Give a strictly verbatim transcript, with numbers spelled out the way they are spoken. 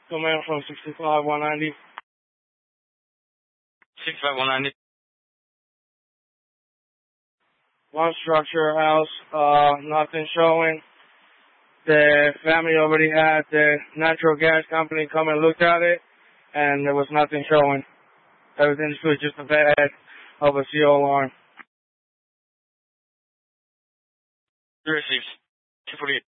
Coming from sixty-five one ninety. sixty-five one ninety. One structure house, uh, nothing showing. The family already had the natural gas company come and look at it, and there was nothing showing. Everything's good, just a bad of a C O alarm. Received. two forty-eight.